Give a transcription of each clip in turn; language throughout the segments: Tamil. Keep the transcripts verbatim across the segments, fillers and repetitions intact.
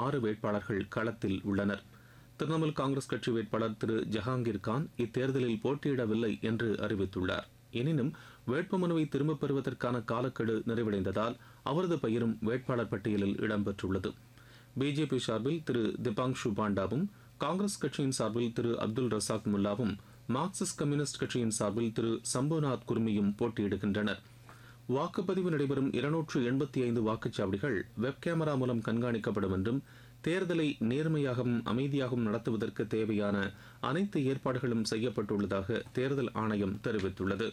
ஆறு வேட்பாளர்கள் களத்தில் உள்ளனர். திரிணாமுல் காங்கிரஸ் கட்சி வேட்பாளர் திரு ஜஹாங்கீர் கான் இத்தேர்தலில் போட்டியிடவில்லை என்று அறிவித்துள்ளார். எனினும் வேட்புமனுவை திரும்பப் பெறுவதற்கான காலக்கெடு நிறைவடைந்ததால் அவரது பெயரும் வேட்பாளர் பட்டியலில் இடம்பெற்றுள்ளது. பிஜேபி சார்பில் திரு திபாங்ஷு பாண்டாவும், காங்கிரஸ் கட்சியின் சார்பில் திரு அப்துல் ரசாக் முல்லாவும், மார்க்சிஸ்ட் கம்யூனிஸ்ட் கட்சியின் சார்பில் திரு சம்புநாத் குர்மியும் போட்டியிடுகின்றனர். வாக்குப்பதிவு நடைபெறும் இருநூற்று எண்பத்தி ஐந்து வாக்குச்சாவடிகள் வெப் கேமரா மூலம் கண்காணிக்கப்படும் என்றும் தேர்தலை நேர்மையாகவும் அமைதியாகவும் நடத்துவதற்கு தேவையான அனைத்து ஏற்பாடுகளும் செய்யப்பட்டுள்ளதாக தேர்தல் ஆணையம் தெரிவித்துள்ளது.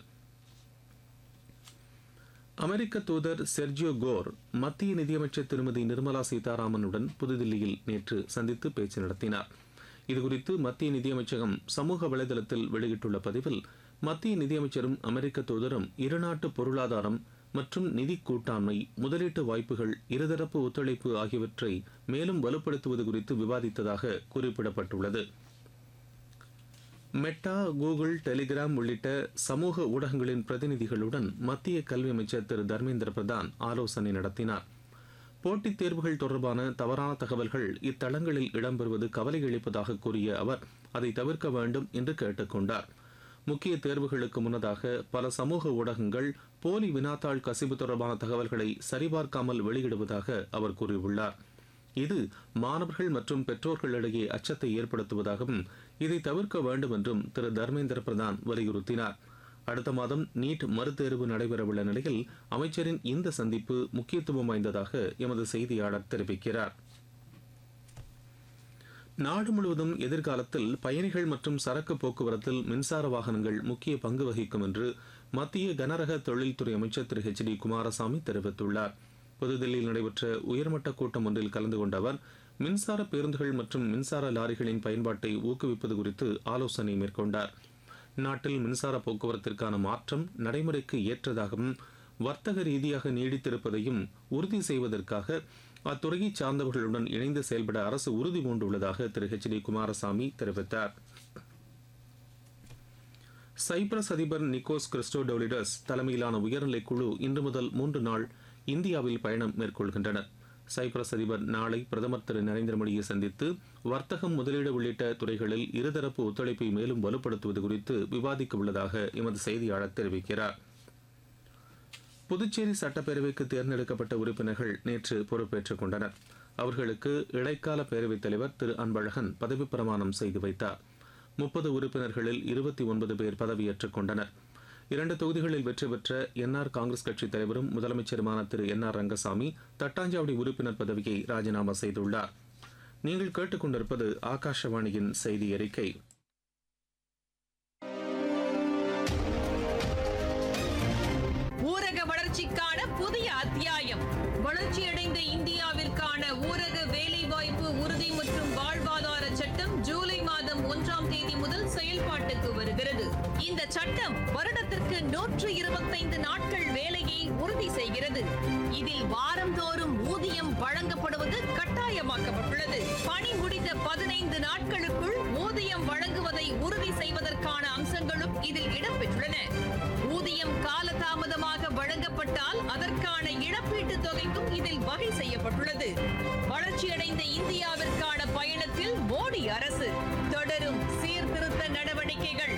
அமெரிக்க தூதர் செர்ஜியோ கோர் மத்திய நிதியமைச்சர் திருமதி நிர்மலா சீதாராமனுடன் புதுதில்லியில் நேற்று சந்தித்து பேச்சு நடத்தினார். இதுகுறித்து மத்திய நிதியமைச்சகம் சமூக வலைதளத்தில் வெளியிட்டுள்ள பதிவில், மத்திய நிதியமைச்சரும் அமெரிக்க தூதரும் இருநாட்டு பொருளாதாரம் மற்றும் நிதி கூட்டாண்மை, முதலீட்டு வாய்ப்புகள், இருதரப்பு ஒத்துழைப்பு ஆகியவற்றை மேலும் வலுப்படுத்துவது குறித்து விவாதித்ததாக குறிப்பிடப்பட்டுள்ளது. மெட்டா, கூகுள், டெலிகிராம் உள்ளிட்ட சமூக ஊடகங்களின் பிரதிநிதிகளுடன் மத்திய கல்வி அமைச்சர் திரு தர்மேந்திர பிரதான் ஆலோசனை நடத்தினார். போட்டித் தேர்வுகள் தொடர்பான தவறான தகவல்கள் இத்தளங்களில் இடம்பெறுவது கவலை அளிப்பதாக கூறிய அவர் அதை தவிர்க்க வேண்டும் என்று கேட்டுக்கொண்டார். முக்கிய தேர்வுகளுக்கு முன்னதாக பல சமூக ஊடகங்கள் போலி வினாத்தாள் கசிவு தொடர்பான தகவல்களை சரிபார்க்காமல் வெளியிடுவதாக அவர் கூறியுள்ளார். இது மாணவர்கள் மற்றும் பெற்றோர்களிடையே அச்சத்தை ஏற்படுத்துவதாகவும் இதை தவிர்க்க வேண்டும் என்றும் திரு தர்மேந்திர பிரதான் வலியுறுத்தினார். அடுத்த மாதம் நீட் மறுதேர்வு நடைபெறவுள்ள நிலையில் அமைச்சரின் இந்த சந்திப்பு முக்கியத்துவம் வாய்ந்ததாக எமது செய்தியாளர் தெரிவிக்கிறார். நாடு முழுவதும் எதிர்காலத்தில் பயணிகள் மற்றும் சரக்கு போக்குவரத்தில் மின்சார வாகனங்கள் முக்கிய பங்கு வகிக்கும் என்று மத்திய கனரக தொழில்துறை அமைச்சர் திரு ஹெச் டி குமாரசாமி தெரிவித்துள்ளார். புதுதில்லியில் நடைபெற்ற உயர்மட்ட கூட்டம் ஒன்றில் கலந்து கொண்ட அவர் மின்சார பேருந்துகள் மற்றும் மின்சார லாரிகளின் பயன்பாட்டை ஊக்குவிப்பது குறித்து ஆலோசனை மேற்கொண்டார். நாட்டில் மின்சார போக்குவரத்திற்கான மாற்றம் நடைமுறைக்கு ஏற்றதாகவும் வர்த்தக ரீதியாக நீடித்திருப்பதையும் உறுதி செய்வதற்காக அத்துறையை சார்ந்தவர்களுடன் இணைந்து செயல்பட அரசு உறுதி பூண்டுள்ளதாக திரு ஹெச் டி குமாரசாமி தெரிவித்தார். சைப்ரஸ் அதிபர் நிக்கோஸ் கிறிஸ்டோடோலிடஸ் தலைமையிலான உயர்நிலைக் குழு இன்று முதல் மூன்று நாள் இந்தியாவில் பயணம் மேற்கொள்கின்றனர். சைப்ரஸ் அதிபர் நாளை பிரதமர் திரு நரேந்திர மோடியை சந்தித்து வர்த்தகம், முதலீடு உள்ளிட்ட துறைகளில் இருதரப்பு ஒத்துழைப்பை மேலும் வலுப்படுத்துவது குறித்து விவாதிக்க உள்ளதாக எமது செய்தியாளர் தெரிவிக்கிறார். புதுச்சேரி சட்டப்பேரவைக்கு தேர்ந்தெடுக்கப்பட்ட உறுப்பினர்கள் நேற்று பொறுப்பேற்றுக் கொண்டனர். அவர்களுக்கு இடைக்கால பேரவைத் தலைவர் திரு அன்பழகன் பதவி பிரமாணம் செய்து வைத்தார். முப்பது உறுப்பினர்களில் இருபத்தி ஒன்பது பேர் பதவியேற்றுக் கொண்டனர். இரண்டு தொகுதிகளில் வெற்றி பெற்ற என்ஆர் காங்கிரஸ் கட்சித் தலைவரும் முதலமைச்சருமான திரு என் ஆர் ரங்கசாமி தட்டாஞ்சாவடி உறுப்பினர் பதவியை ராஜினாமா செய்துள்ளார். நீங்கள் கேட்டுக்கொண்டிருப்பது ஆகாஷவாணியின் செய்தி அறிக்கை. ஊரக வளர்ச்சிக்கான புதிய அத்தியாயம். வளர்ச்சியடைந்த இந்தியாவிற்கான ஊரக வேலைவாய்ப்பு உறுதி மற்றும் வாழ்வாதார சட்டம் ஜூலை மாதம் ஒன்றாம் தேதி முதல் செயல்பாட்டுக்கு வருகிறது. இந்த சட்டம் வருடத்திற்கு நூற்று இருபத்தைந்து நாட்கள் வேலையை உறுதி செய்கிறது. இதில் வாரந்தோறும் ஊதியம் வழங்கப்படுவது கட்டாயமாக்கப்பட்டுள்ளது. பணி முடிந்த பதினைந்து நாட்களுக்குள் ஊதியம் வழங்குவதை உறுதி செய்வதற்கான அம்சங்களும் இதில் இடம்பெற்றுள்ளன. ஊதியம் காலதாமதமாக வழங்கப்பட்டால் அதற்கான இழப்பீட்டுத் தொகைக்கும் இதில் வகை செய்யப்பட்டுள்ளது. வளர்ச்சியடைந்த இந்தியாவிற்கான பயணத்தில் மோடி அரசு தொடரும் சீர்திருத்த நடவடிக்கைகள்.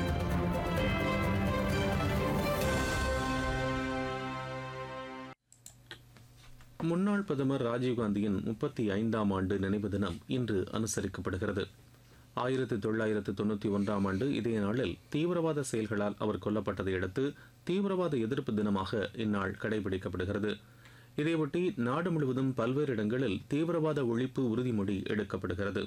முன்னாள் பிரதமர் ராஜீவ்காந்தியின் முப்பத்தி ஐந்தாம் ஆண்டு நினைவு தினம் இன்று அனுசரிக்கப்படுகிறது. ஆயிரத்தி தொள்ளாயிரத்து தொண்ணூற்றி ஒன்றாம் ஆண்டு இதே நாளில் தீவிரவாத செயல்களால் அவர் கொல்லப்பட்டதை அடுத்து தீவிரவாத எதிர்ப்பு தினமாக இந்நாள் கடைபிடிக்கப்படுகிறது. இதையொட்டி நாடு முழுவதும் பல்வேறு இடங்களில் தீவிரவாத ஒழிப்பு உறுதிமொழி எடுக்கப்படுகிறது.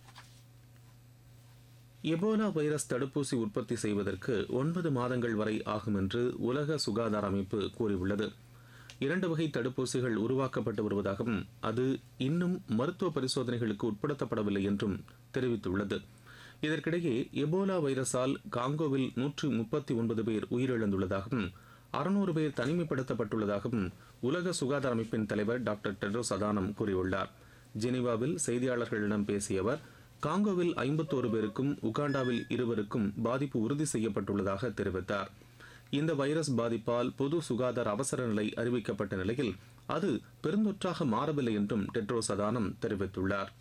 எபோலா வைரஸ் தடுப்பூசி உற்பத்தி செய்வதற்கு ஒன்பது மாதங்கள் வரை ஆகும் என்று உலக சுகாதார அமைப்பு கூறியுள்ளது. இரண்டு வகை தடுப்பூசிகள் உருவாக்கப்பட்டு வருவதாகவும் அது இன்னும் மருத்துவ பரிசோதனைகளுக்கு உட்படுத்தப்படவில்லை என்றும் தெரிவித்துள்ளது. இதற்கிடையே எபோலா வைரஸால் காங்கோவில் நூற்று முப்பத்தி ஒன்பது பேர் உயிரிழந்துள்ளதாகவும் அறுநூறு பேர் தனிமைப்படுத்தப்பட்டுள்ளதாகவும் உலக சுகாதார அமைப்பின் தலைவர் டாக்டர் டெட்ரோஸ் அதானம் கூறியுள்ளார். ஜெனீவாவில் செய்தியாளர்களிடம் பேசிய அவர், காங்கோவில் ஐம்பத்தோரு பேருக்கும் உகாண்டாவில் இருவருக்கும் பாதிப்பு உறுதி செய்யப்பட்டுள்ளதாக தெரிவித்தார். இந்த வைரஸ் பாதிப்பால் பொது சுகாதார அவசர நிலை அறிவிக்கப்பட்ட நிலையில் அது பெருந்தொற்றாக மாறவில்லை என்றும் டெட்ரோஸ் அதானம் தெரிவித்துள்ளார்.